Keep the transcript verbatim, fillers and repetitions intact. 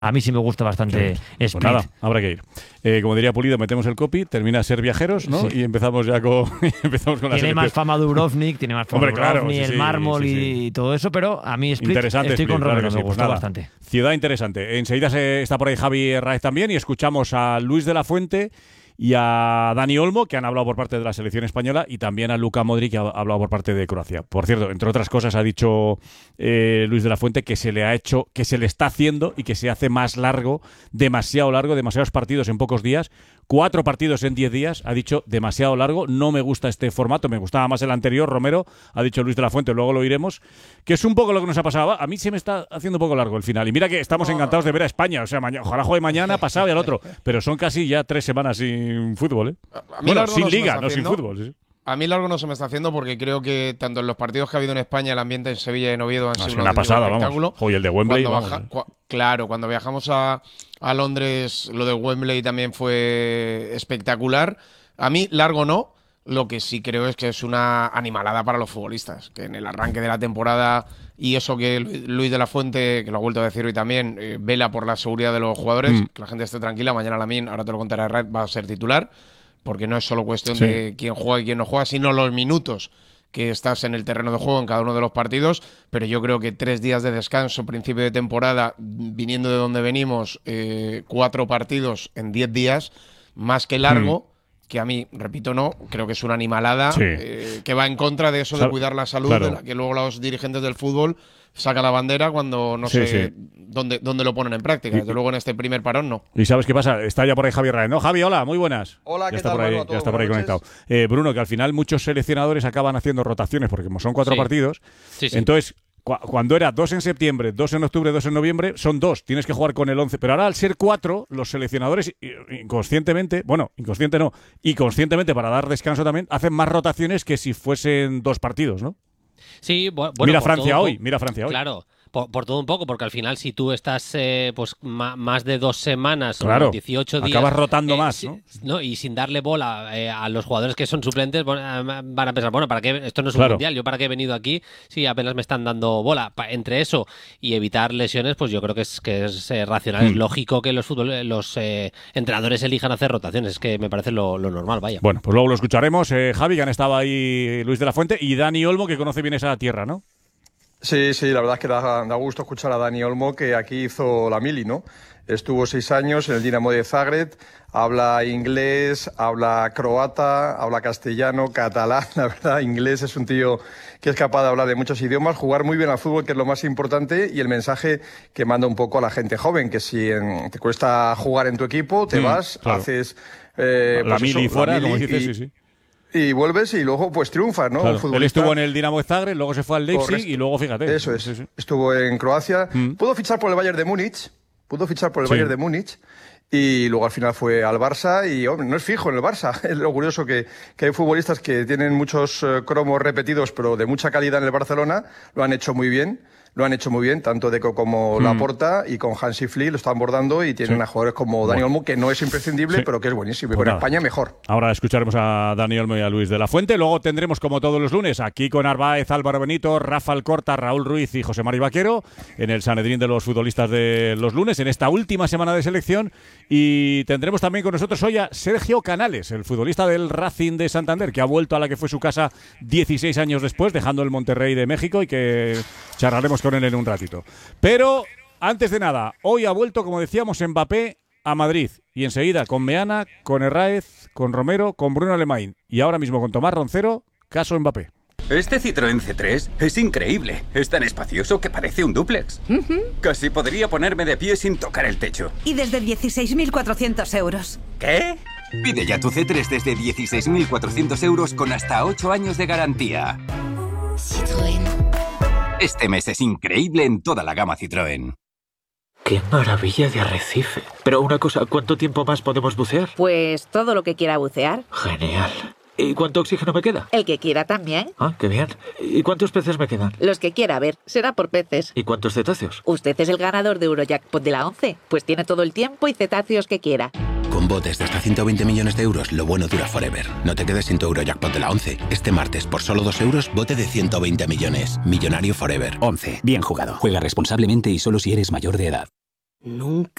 A mí sí me gusta bastante sí. Split. Pues nada, habrá que ir. Eh, como diría Pulido, metemos el copy, termina a ser viajeros, ¿no? Sí. Y empezamos ya con, empezamos con la Tiene selección. más fama Dubrovnik, tiene más fama Hombre, claro, Dubrovnik, sí, el sí, mármol sí, sí. y todo eso, pero a mí Split interesante estoy Split, con Romero, claro me sí. gusta Pues bastante. Ciudad interesante. Enseguida se, está por ahí Javi Herráez también y escuchamos a Luis de la Fuente y a Dani Olmo, que han hablado por parte de la selección española, y también a Luka Modric, que ha hablado por parte de Croacia. Por cierto, entre otras cosas, ha dicho eh, Luis de la Fuente que se le ha hecho, que se le está haciendo y que se hace más largo, demasiado largo, demasiados partidos en pocos días, cuatro partidos en diez días, ha dicho demasiado largo, no me gusta este formato, me gustaba más el anterior, Romero, ha dicho Luis de la Fuente, luego lo iremos, que es un poco lo que nos ha pasado. A mí se me está haciendo un poco largo el final, y mira que estamos encantados de ver a España, o sea, mañana, ojalá juegue mañana, pasado y al otro, pero son casi ya tres semanas sin fútbol, ¿eh? A mí Bueno, sin no liga, no sin fútbol. Sí. A mí largo no se me está haciendo porque creo que tanto en los partidos que ha habido en España, el ambiente en Sevilla y en Oviedo han no, sido una pasada, espectáculo. Vamos. Hoy el de Wembley, cuando vamos, baja, eh. cu claro, cuando viajamos a, a Londres, lo de Wembley también fue espectacular. A mí largo no. Lo que sí creo es que es una animalada para los futbolistas, que en el arranque de la temporada, y eso que Luis de la Fuente, que lo ha vuelto a decir hoy también, eh, vela por la seguridad de los jugadores, mm. que la gente esté tranquila. Mañana Lamine, ahora te lo contará Red, va a ser titular, porque no es solo cuestión sí. de quién juega y quién no juega, sino los minutos que estás en el terreno de juego en cada uno de los partidos. Pero yo creo que tres días de descanso, principio de temporada, viniendo de donde venimos, eh, cuatro partidos en diez días, más que largo, mm. que a mí, repito, no, creo que es una animalada sí. eh, que va en contra de eso de cuidar la salud, claro. de la que luego los dirigentes del fútbol sacan la bandera cuando no sí, sé sí. Dónde, dónde lo ponen en práctica. Desde y, luego en este primer parón no. ¿Y sabes qué pasa? Está ya por ahí Javi Herráez, ¿no? Javi, hola, muy buenas. Hola, ya ¿qué está tal? Por ahí, Bueno, ya está por ahí conectado. Eh, Bruno, que al final muchos seleccionadores acaban haciendo rotaciones porque como son cuatro sí. partidos, sí, sí. entonces cu cuando era dos en septiembre, dos en octubre, dos en noviembre, son dos, tienes que jugar con el once. Pero ahora al ser cuatro, los seleccionadores inconscientemente, bueno, inconsciente no, y conscientemente para dar descanso también, hacen más rotaciones que si fuesen dos partidos, ¿no? Sí, bueno, mira Francia hoy, mira Francia hoy. Claro. Por, por todo un poco, porque al final si tú estás eh, pues ma, más de dos semanas claro, o dieciocho días... acabas rotando eh, más, si, ¿no? ¿no? Y sin darle bola eh, a los jugadores que son suplentes, bueno, van a pensar, bueno, ¿para qué? Esto no es un claro. mundial, ¿yo para qué he venido aquí si apenas me están dando bola? Pa, entre eso y evitar lesiones, pues yo creo que es, que es eh, racional, mm. es lógico que los, fútbol, los eh, entrenadores elijan hacer rotaciones, es que me parece lo, lo normal, vaya. Bueno, pues luego lo escucharemos. Eh, Javi, que han estado ahí Luis de la Fuente y Dani Olmo, que conoce bien esa tierra, ¿no? Sí, sí, la verdad es que da, da gusto escuchar a Dani Olmo, que aquí hizo la mili, ¿no? Estuvo seis años en el Dinamo de Zagreb, habla inglés, habla croata, habla castellano, catalán, la verdad, inglés, es un tío que es capaz de hablar de muchos idiomas, jugar muy bien al fútbol, que es lo más importante, y el mensaje que manda un poco a la gente joven, que si en, te cuesta jugar en tu equipo, te mm, vas, claro. haces... Eh, la pues mili eso, fuera, la mili, como dices, y, sí, sí. Y vuelves y luego pues triunfas, ¿no? Claro. Él estuvo en el Dinamo de Zagreb, luego se fue al Leipzig Correcto. y luego, fíjate. Eso es. Sí, sí. Estuvo en Croacia. Mm. Pudo fichar por el Bayern de Múnich. Pudo fichar por el sí. Bayern de Múnich. Y luego al final fue al Barça y, hombre, no es fijo en el Barça. Es lo curioso que, que hay futbolistas que tienen muchos uh, cromos repetidos, pero de mucha calidad en el Barcelona. Lo han hecho muy bien. Lo han hecho muy bien, tanto Deco como mm. Laporta, y con Hansi Flick lo están bordando y tienen sí. a jugadores como Dani Olmo, que no es imprescindible, sí. pero que es buenísimo. Y pues con nada. España mejor. Ahora escucharemos a Dani Olmo y a Luis de la Fuente. Luego tendremos, como todos los lunes, aquí con Arbaez, Álvaro Benito, Rafa Alcorta, Raúl Ruiz y José Mari Vaquero, en el Sanedrín de los futbolistas de los lunes, en esta última semana de selección. Y tendremos también con nosotros hoy a Sergio Canales, el futbolista del Racing de Santander, que ha vuelto a la que fue su casa dieciséis años después, dejando el Monterrey de México, y que charlaremos con él en un ratito. Pero, antes de nada, hoy ha vuelto, como decíamos, Mbappé a Madrid. Y enseguida con Meana, con Herráez, con Romero, con Bruno Alemany y ahora mismo con Tomás Roncero, caso Mbappé. Este Citroën C tres es increíble. Es tan espacioso que parece un dúplex. Uh-huh. Casi podría ponerme de pie sin tocar el techo. Y desde dieciséis mil cuatrocientos euros. ¿Qué? Pide ya tu C tres desde dieciséis mil cuatrocientos euros con hasta ocho años de garantía. Citroën. Este mes es increíble en toda la gama Citroën. ¡Qué maravilla de arrecife! Pero una cosa, ¿cuánto tiempo más podemos bucear? Pues todo lo que quiera bucear. Genial. ¿Y cuánto oxígeno me queda? El que quiera también. Ah, qué bien. ¿Y cuántos peces me quedan? Los que quiera, a ver, será por peces. ¿Y cuántos cetáceos? Usted es el ganador de Eurojackpot de la once, pues tiene todo el tiempo y cetáceos que quiera. Con botes de hasta ciento veinte millones de euros, lo bueno dura forever. No te quedes sin tu Eurojackpot de la once. Este martes, por solo dos euros, bote de ciento veinte millones. Millonario forever. once. Bien jugado. Juega responsablemente y solo si eres mayor de edad. Nunca